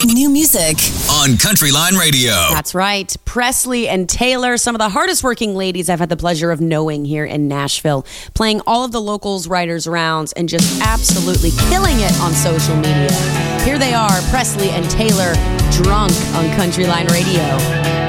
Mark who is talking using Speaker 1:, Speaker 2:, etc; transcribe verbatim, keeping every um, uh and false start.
Speaker 1: New music
Speaker 2: on Country Line Radio.
Speaker 3: That's right. Presley and Taylor, some of the hardest working ladies I've had the pleasure of knowing here in Nashville, playing all of the locals, writers, rounds, and just absolutely killing it on social media. Here they are, Presley and Taylor, Drunk on Country Line Radio.